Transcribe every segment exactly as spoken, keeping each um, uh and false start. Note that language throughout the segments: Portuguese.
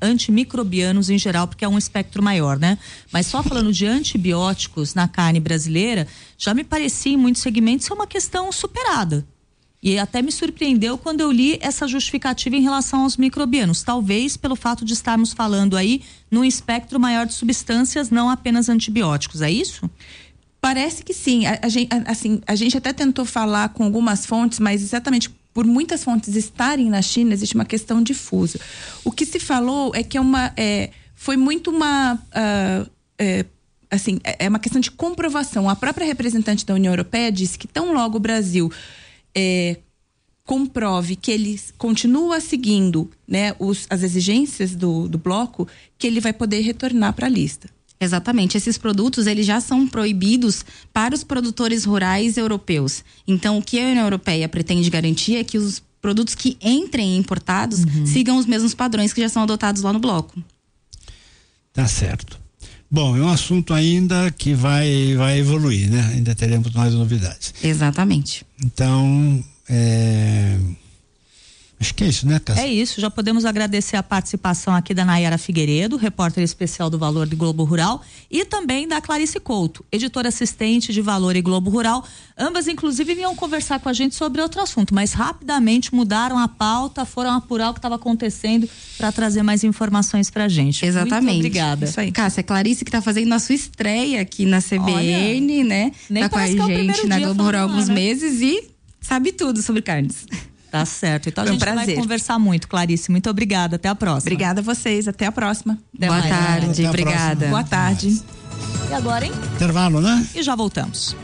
antimicrobianos em geral, porque é um espectro maior, né? Mas só falando de antibióticos na carne brasileira, já me parecia em muitos segmentos ser uma questão superada. E até me surpreendeu quando eu li essa justificativa em relação aos microbianos. Talvez pelo fato de estarmos falando aí num espectro maior de substâncias, não apenas antibióticos. É isso? Parece que sim. A, a, gente, a, assim, a gente até tentou falar com algumas fontes, mas exatamente por muitas fontes estarem na China, existe uma questão difusa. O que se falou é que é uma, é, foi muito uma... Uh, é, assim, é uma questão de comprovação. A própria representante da União Europeia disse que tão logo o Brasil... É, comprove que ele continua seguindo, né, os, as exigências do, do bloco, que ele vai poder retornar para a lista. Exatamente, esses produtos eles já são proibidos para os produtores rurais europeus. Então, o que a União Europeia pretende garantir é que os produtos que entrem importados uhum. sigam os mesmos padrões que já são adotados lá no bloco. Tá certo. Bom, é um assunto ainda que vai, vai evoluir, né? Ainda teremos mais novidades. Exatamente. Então, é... acho que é isso, né, Cássia? É isso, já podemos agradecer a participação aqui da Nayara Figueiredo, repórter especial do Valor de Globo Rural, e também da Clarice Couto, editora assistente de Valor e Globo Rural. Ambas, inclusive, vinham conversar com a gente sobre outro assunto, mas rapidamente mudaram a pauta, foram apurar o que estava acontecendo para trazer mais informações pra gente. Exatamente. Muito obrigada. Isso aí. Cássia, a Clarice que tá fazendo a sua estreia aqui na C B N, Olha, né? Nem tá com a gente é na Globo Rural há alguns né? meses e sabe tudo sobre carnes. Tá certo. Então a Foi um gente prazer. vai conversar muito, Clarice. Muito obrigada. Até a próxima. Obrigada a vocês. Até a próxima. Até Boa mais. tarde. Até a Obrigada. próxima. Boa tarde. E agora, hein? Intervalo, né? E já voltamos.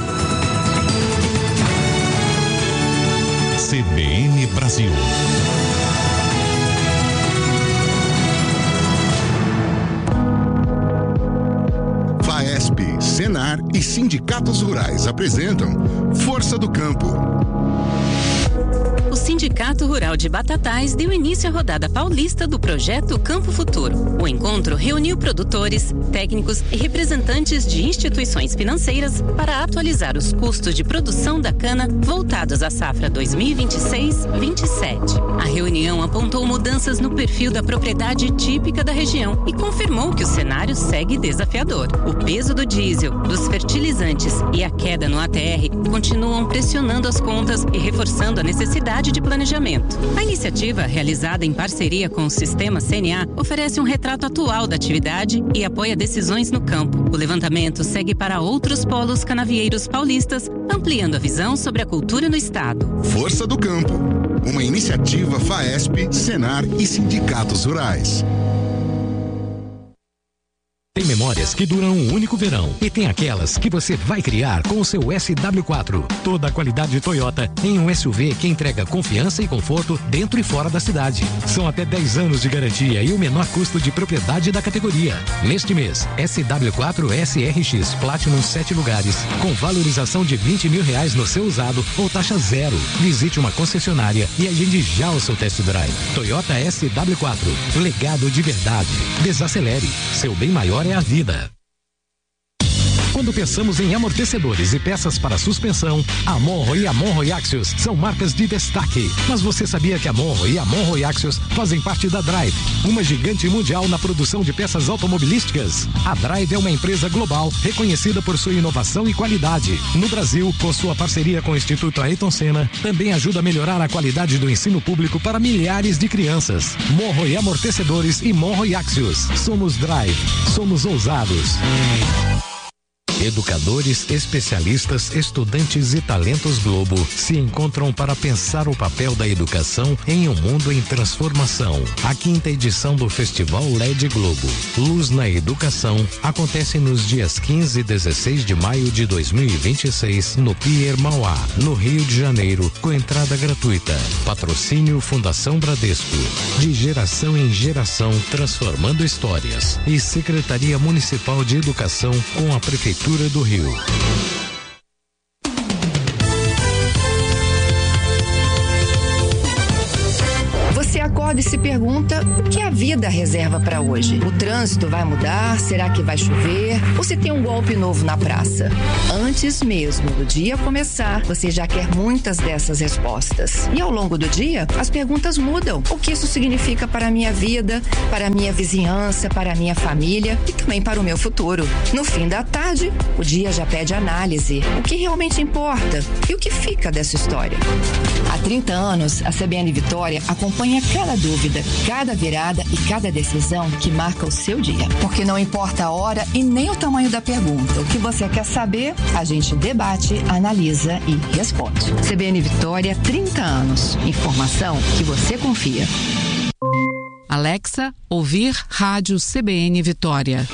C B N Brasil. FAESP, Senar e sindicatos rurais apresentam Força do Campo. O Sindicato Rural de Batatais deu início à rodada paulista do projeto Campo Futuro. O encontro reuniu produtores, técnicos e representantes de instituições financeiras para atualizar os custos de produção da cana voltados à safra dois mil e vinte e seis vinte e sete. A reunião apontou mudanças no perfil da propriedade típica da região e confirmou que o cenário segue desafiador. O peso do diesel, dos fertilizantes e a queda no A T R continuam pressionando as contas e reforçando a necessidade de planejamento. A iniciativa, realizada em parceria com o Sistema C N A, oferece um retrato atual da atividade e apoia decisões no campo. O levantamento segue para outros polos canavieiros paulistas, ampliando a visão sobre a cultura no estado. Força do Campo, uma iniciativa FAESP, Senar e sindicatos rurais. Tem memórias que duram um único verão e tem aquelas que você vai criar com o seu S W quatro. Toda a qualidade Toyota em um S U V que entrega confiança e conforto dentro e fora da cidade. São até dez anos de garantia e o menor custo de propriedade da categoria. Neste mês, S W quatro S R X Platinum sete lugares, com valorização de vinte mil reais no seu usado ou taxa zero. Visite uma concessionária e agende já o seu test drive. Toyota S W quatro, legado de verdade. Desacelere, seu bem maior é a vida. Quando pensamos em amortecedores e peças para suspensão, a Monro e a Monro Axios são marcas de destaque. Mas você sabia que a Monro e a Monro Axios fazem parte da Drive, uma gigante mundial na produção de peças automobilísticas? A Drive é uma empresa global reconhecida por sua inovação e qualidade. No Brasil, com sua parceria com o Instituto Ayrton Senna, também ajuda a melhorar a qualidade do ensino público para milhares de crianças. Monro e Amortecedores e Monro e Axios. Somos Drive. Somos ousados. Educadores, especialistas, estudantes e talentos Globo se encontram para pensar o papel da educação em um mundo em transformação. A quinta edição do Festival L E D Globo, Luz na Educação, acontece nos dias quinze e dezesseis de maio de dois mil e vinte e seis no Pier Mauá, no Rio de Janeiro, com entrada gratuita. Patrocínio Fundação Bradesco, de geração em geração, transformando histórias. E Secretaria Municipal de Educação com a Prefeitura do Rio. Você acorde acorda e se pergunta o que a vida reserva para hoje. O trânsito vai mudar? Será que vai chover? Ou se tem um golpe novo na praça? Antes mesmo do dia começar, você já quer muitas dessas respostas. E ao longo do dia, as perguntas mudam. O que isso significa para a minha vida, para a minha vizinhança, para a minha família e também para o meu futuro. No fim da tarde, o dia já pede análise. O que realmente importa e o que fica dessa história? Há trinta anos, a C B N Vitória acompanha cada dúvida, cada virada e cada decisão que marca o seu dia. Porque não importa a hora e nem o tamanho da pergunta. O que você quer saber, a gente debate, analisa e responde. C B N Vitória, trinta anos. Informação que você confia. Alexa, ouvir Rádio C B N Vitória.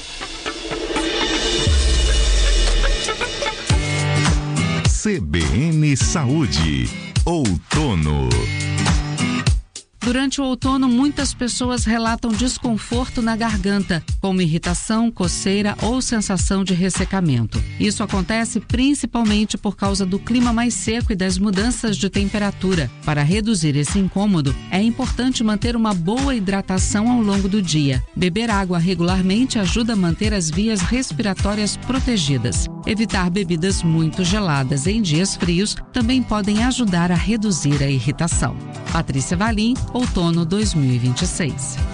C B N Saúde. Outono. Durante o outono, muitas pessoas relatam desconforto na garganta, como irritação, coceira ou sensação de ressecamento. Isso acontece principalmente por causa do clima mais seco e das mudanças de temperatura. Para reduzir esse incômodo, é importante manter uma boa hidratação ao longo do dia. Beber água regularmente ajuda a manter as vias respiratórias protegidas. Evitar bebidas muito geladas em dias frios também podem ajudar a reduzir a irritação. Patrícia Valim, outono dois mil e vinte e seis.